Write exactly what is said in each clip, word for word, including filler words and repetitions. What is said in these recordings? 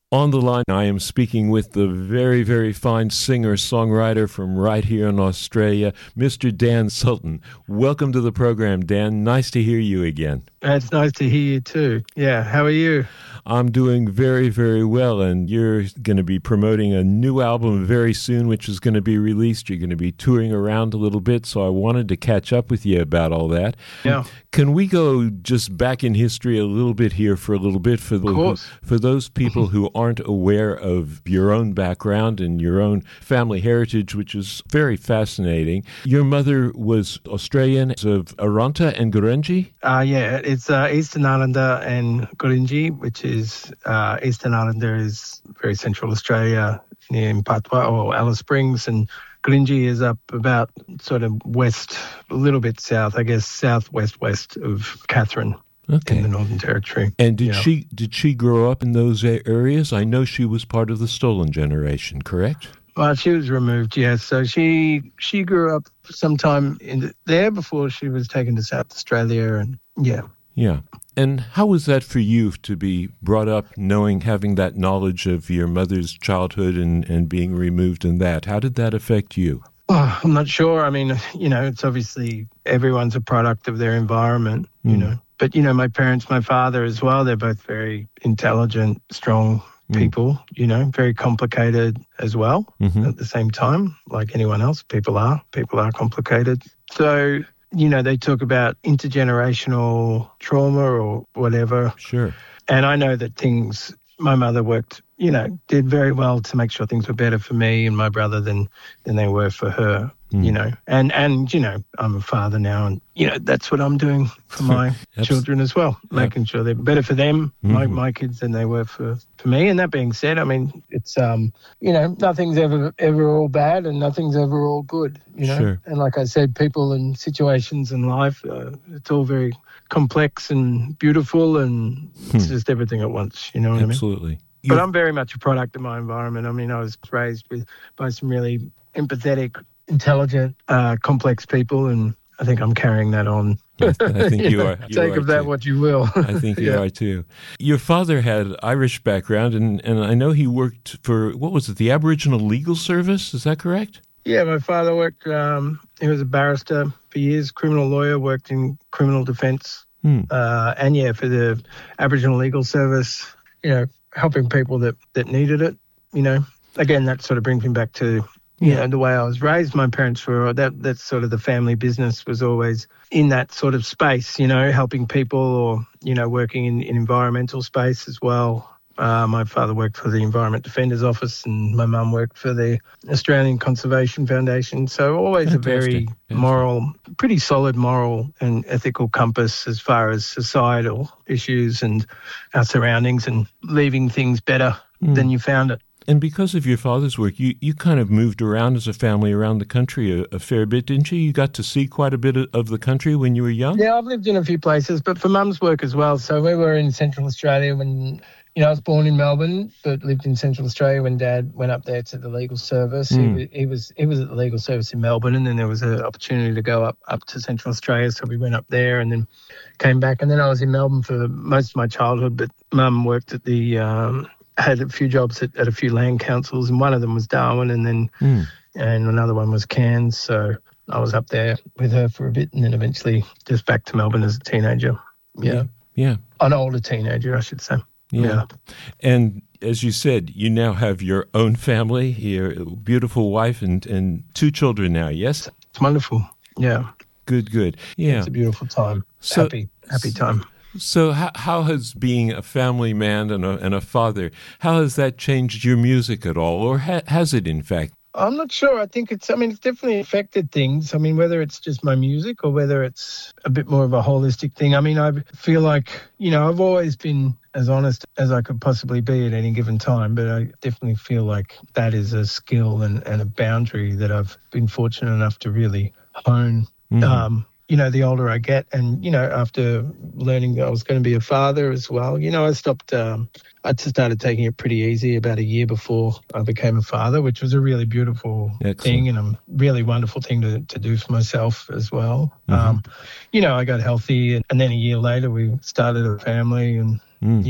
On the line, I am speaking with the very, very fine singer-songwriter from right here in Australia, Mister Dan Sultan. Welcome to the program, Dan. Nice to hear you again. It's nice to hear you too. Yeah, how are you? I'm doing very, very well, and you're going to be promoting a new album very soon, which is going to be released. You're going to be touring around a little bit, so I wanted to catch up with you about all that. Yeah. Can we go just back in history a little bit here for a little bit for the, of course. for those people who aren't aware of your own background and your own family heritage, which is very fascinating. Your mother was Australian of Arunta and Gurindji? Uh, yeah, it's uh, Eastern Islander and Gurindji, which is uh, Eastern Islander is very central Australia near Mpatwa or Alice Springs, and Gurindji is up about sort of west, a little bit south, I guess, southwest west of Katherine. Okay. In the Northern Territory. And did yeah. she did she grow up in those areas? I know she was part of the Stolen generation, correct? Well, she was removed, yes. So she she grew up sometime in the, there before she was taken to South Australia, and yeah. Yeah. And how was that for you to be brought up knowing, having that knowledge of your mother's childhood and, and being removed in that? How did that affect you? Oh, I'm not sure. I mean, you know, it's obviously everyone's a product of their environment, you mm. know. But, you know, my parents, my father as well, they're both very intelligent, strong people, mm. you know, very complicated as well mm-hmm. at the same time, like anyone else. People are. People are complicated. So, you know, they talk about intergenerational trauma or whatever. Sure. And I know that things, my mother worked, you know, did very well to make sure things were better for me and my brother than, than they were for her. Mm. You know, and, and, you know, I'm a father now and, you know, that's what I'm doing for my children as well, yep. making sure they're better for them, mm-hmm. my, my kids, than they were for, for me. And that being said, I mean, it's, um, you know, nothing's ever, ever all bad and nothing's ever all good, you know. Sure. And like I said, people and situations in life, uh, it's all very complex and beautiful and hmm. it's just everything at once, you know what Absolutely. I mean? Absolutely. But I'm very much a product of my environment. I mean, I was raised with by some really empathetic, intelligent, uh, complex people, and I think I'm carrying that on. I think you, you are. You Take are of that too. what you will. I think you yeah. are too. Your father had Irish background, and, and I know he worked for, what was it, the Aboriginal Legal Service? Is that correct? Yeah, my father worked, um, he was a barrister for years, criminal lawyer, worked in criminal defence, hmm. uh, and yeah, for the Aboriginal Legal Service, you know, helping people that, that needed it, you know. Again, that sort of brings me back to, you know, the way I was raised. My parents were, that that's sort of the family business was always in that sort of space, you know, helping people or, you know, working in, in environmental space as well. Uh, my father worked for the Environment Defenders Office and my mum worked for the Australian Conservation Foundation. So always Fantastic. a very Fantastic. moral, pretty solid moral and ethical compass as far as societal issues and our surroundings and leaving things better mm. than you found it. And because of your father's work, you, you kind of moved around as a family around the country a, a fair bit, didn't you? You got to see quite a bit of, of the country when you were young? Yeah, I've lived in a few places, but for Mum's work as well. So we were in Central Australia when, you know, I was born in Melbourne, but lived in Central Australia when Dad went up there to the legal service. Mm. He, he was he was at the legal service in Melbourne, and then there was an opportunity to go up, up to Central Australia, so we went up there and then came back. And then I was in Melbourne for most of my childhood, but Mum worked at the... Um, had a few jobs at, at a few land councils, and one of them was Darwin, and then mm. and another one was Cairns. So I was up there with her for a bit, and then eventually just back to Melbourne as a teenager. Yeah, yeah, yeah. An older teenager, I should say. Yeah. yeah. And as you said, you now have your own family, your beautiful wife, and and two children now. Yes, it's wonderful. Yeah, good, good. Yeah, it's a beautiful time. So, happy, happy time. So how, how has being a family man and a, and a father, how has that changed your music at all, or ha- has it in fact? I'm not sure. I think it's, I mean, it's definitely affected things. I mean, whether it's just my music or whether it's a bit more of a holistic thing. I mean, I feel like, you know, I've always been as honest as I could possibly be at any given time, but I definitely feel like that is a skill and, and a boundary that I've been fortunate enough to really hone. Mm-hmm. Um, you know, the older I get, and, you know, after learning that I was going to be a father as well, you know, I stopped, um, I just started taking it pretty easy about a year before I became a father, which was a really beautiful Excellent. thing and a really wonderful thing to, to do for myself as well. Mm-hmm. Um, you know, I got healthy, and, and then a year later we started a family, and, mm. you know,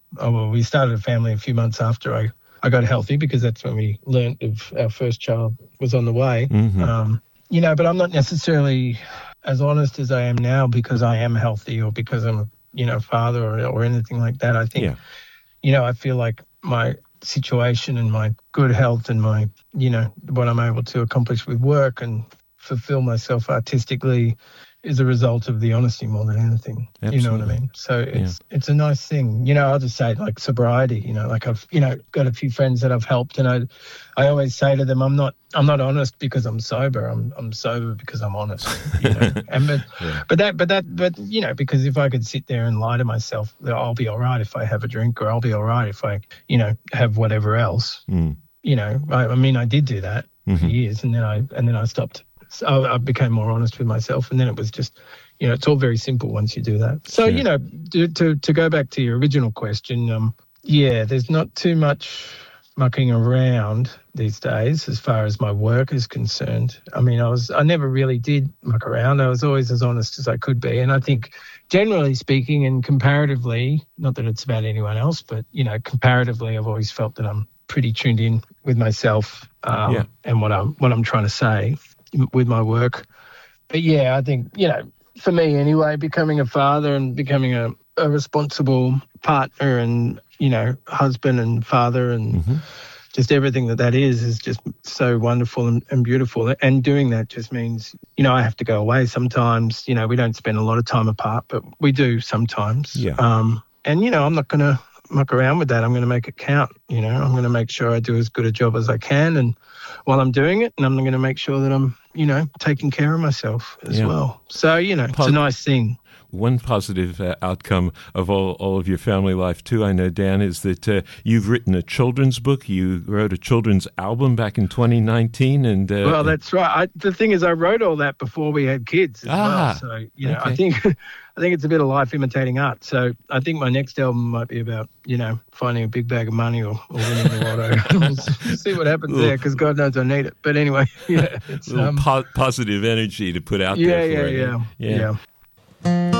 oh, well, we started a family a few months after I, I got healthy, because that's when we learnt if our first child was on the way. Mm-hmm. Um, you know, but I'm not necessarily as honest as I am now because I am healthy or because I'm a, you know, father or, or anything like that. I think, Yeah. you know, I feel like my situation and my good health and my, you know, what I'm able to accomplish with work and fulfill myself artistically is a result of the honesty more than anything. Absolutely. You know what I mean? So it's yeah. it's a nice thing. You know, I'll just say like sobriety, you know, like I've, you know, got a few friends that I've helped, and I I always say to them, I'm not I'm not honest because I'm sober. I'm I'm sober because I'm honest. You know? and but, yeah. but that but that but you know, because if I could sit there and lie to myself, I'll be all right if I have a drink, or I'll be all right if I, you know, have whatever else. Mm. You know, I, I mean I did do that mm-hmm. for years, and then I and then I stopped. So I became more honest with myself, and then it was just, you know, it's all very simple once you do that. So, sure. you know, to, to to go back to your original question, um, yeah, there's not too much mucking around these days as far as my work is concerned. I mean, I was I never really did muck around. I was always as honest as I could be, and I think generally speaking and comparatively, not that it's about anyone else, but, you know, comparatively, I've always felt that I'm pretty tuned in with myself um, yeah. and what I'm what I'm trying to say with my work. But yeah, I think, you know, for me anyway, becoming a father and becoming a, a responsible partner and, you know, husband and father and mm-hmm. just everything that that is, is just so wonderful and, and beautiful. And doing that just means, you know, I have to go away sometimes. You know, we don't spend a lot of time apart, but we do sometimes. Yeah. Um, and, you know, I'm not going to muck around with that. I'm going to make it count. You know, I'm going to make sure I do as good a job as I can, and while I'm doing it, and I'm going to make sure that I'm, you know, taking care of myself as yeah. well. So, you know, Pos- it's a nice thing. One positive uh, outcome of all, all of your family life, too, I know, Dan, is that uh, you've written a children's book. You wrote a children's album back in twenty nineteen. and uh, Well, that's right. I, the thing is, I wrote all that before we had kids as ah, well. So, you know, okay. I think I think it's a bit of life imitating art. So I think my next album might be about, you know, finding a big bag of money or, or winning the lotto. We'll see what happens little, there, because God knows I need it. But anyway, yeah. It's a little um, po- positive energy to put out yeah, there yeah, for it. Yeah, yeah, yeah. yeah.